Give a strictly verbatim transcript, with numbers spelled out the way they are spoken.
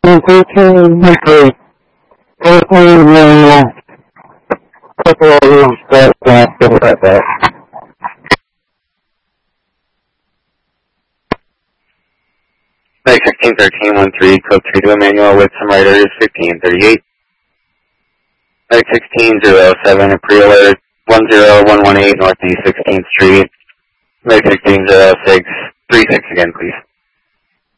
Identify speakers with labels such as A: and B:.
A: Meg sixteen thirteen one three, code three to Emmanuel with some writers fifteen thirty-eight. Meg sixteen zero seven, a pre-alert one zero one one eight Northeast sixteenth Street. Meg sixteen zero six, three six again, please.